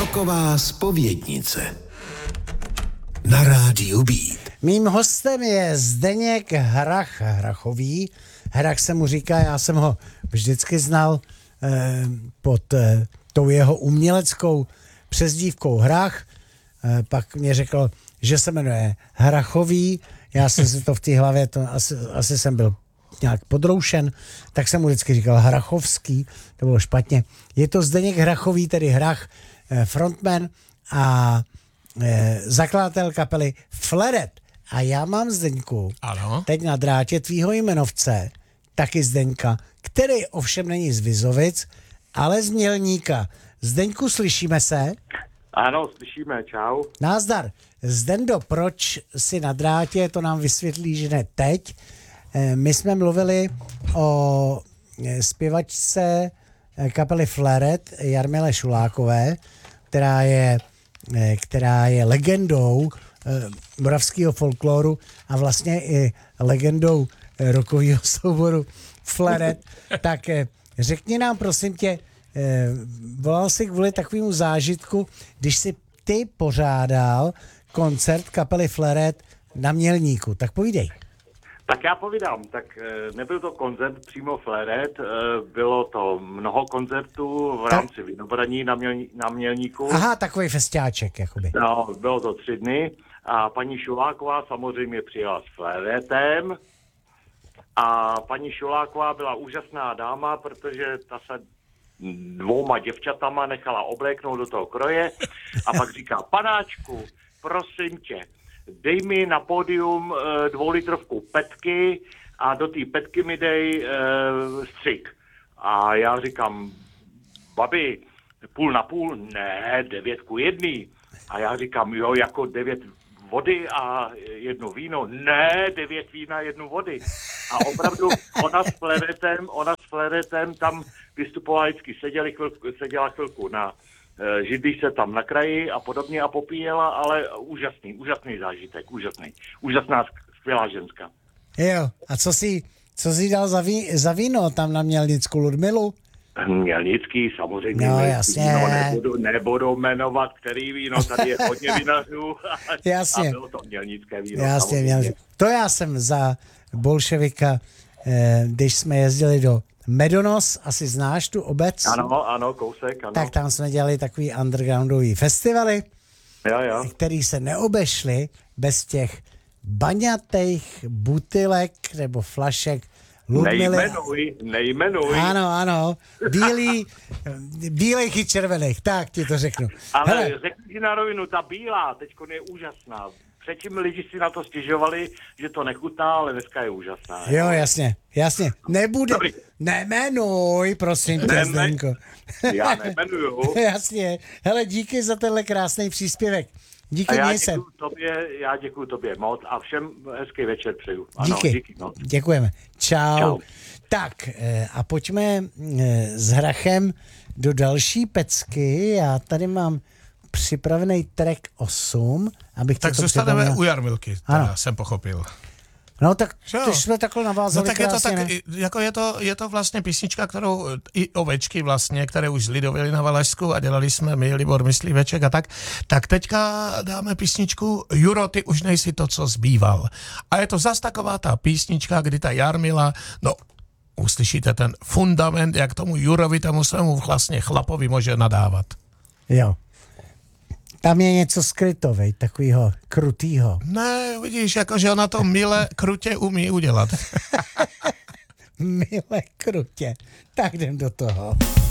Roková zpovědnice na rádiu Beat. Mým hostem je Zdeněk Hrachový. Hrach se mu říká, já jsem ho vždycky znal pod tou jeho uměleckou přezdívkou Hrach. Pak mě řekl, že se jmenuje Hrachový. Já jsem si to v té hlavě, asi jsem byl nějak podroušen, tak jsem mu vždycky říkal Hrachovský, to bylo špatně. Je to Zdeněk Hrachový, tedy Hrach, frontman a zakladatel kapely Flaret. A já mám, Zdeňku, teď na drátě tvýho jmenovce, taky Zdeňka, který ovšem není z Vizovic, ale z Mělníka. Zdeňku, slyšíme se? Ano, slyšíme, čau. Názdar. Zdendo, proč si na drátě, to nám vysvětlíš hned teď. My jsme mluvili o zpěvačce kapely Flaret Jarmile Šulákové, která je legendou moravského folkloru a vlastně i legendou rockového souboru Flaret. Tak řekni nám, prosím tě, volal jsi kvůli takovému zážitku, když jsi ty pořádal koncert kapely Flaret na Mělníku. Tak povídej. Tak já povídám, tak nebyl to koncert přímo Flaret, bylo to mnoho koncertů v rámci Vinobraní na Mělníku. Aha, takový festiáček, jakoby. No, bylo to 3 dny a paní Šuláková samozřejmě přijela s Flaretem a paní Šuláková byla úžasná dáma, protože ta se 2 děvčatama nechala obléknout do toho kroje a pak říká, panáčku, prosím tě, dej mi na pódium 2litrovku petky a do té petky mi dej střik. A já říkám, babi, 50/50, ne, 9:1. A já říkám, jo, jako 9 vody a 1 víno, ne, 9 vína, 1 vody. A opravdu ona s Flaretem tam vystupovala vždycky, seděla chvilku na židlíce tam na kraji a podobně a popíjela, ale úžasný zážitek, úžasná, skvělá ženská. Jo, a co jsi dal za víno tam na Mělnicku, Ludmilu? Mělnický, samozřejmě. No, jasně. Nebudu jmenovat, který víno, tady je hodně vinařů. Jasně. A bylo to mělnické víno. Jasně. To já jsem za bolševika, když jsme jezdili do Medonos, asi znáš tu obec? Ano, kousek, ano. Tak tam jsme dělali takový undergroundový festivaly, jo. který se neobešly bez těch baňatých butilek nebo flašek Ludmily. Nejmenuj. Ano. Bílejch i červených, tak ti to řeknu. Ale řekni na rovinu, ta bílá teďko je úžasná. Předtím lidi si na to stěžovali, že to nechutná, ale dneska je úžasná. Jo, jasně. Nebude. Dobrý. Nemenuj, prosím tě, Zdenko. Já nemenuju. Jasně. Hele, díky za tenhle krásný příspěvek. Díky, měj se. Já děkuju tobě moc a všem hezký večer přeju. Ano, díky moc. Děkujeme. Čau. Tak a pojďme s Hrachem do další pecky. Já tady mám připravený track 8, abych tak to zůstaneme připravil. u Jarmilky, teda jsem pochopil. No tak když jsme takhle navázali tak krásně, je to vlastně písnička, kterou i ovečky vlastně, které už zlidovili na Valašsku a dělali jsme my, Libor Myslíveček a tak teďka dáme písničku Juro, ty už nejsi to, co zbýval. A je to zas taková ta písnička, kdy ta Jarmila, no uslyšíte ten fundament, jak tomu Jurovi, tomu svému vlastně chlapovi může nadávat. Jo. Tam je něco skrytovej, takovýho krutýho. Ne, vidíš, jakože ona to mile krutě umí udělat. Mile krutě. Tak jdem do toho.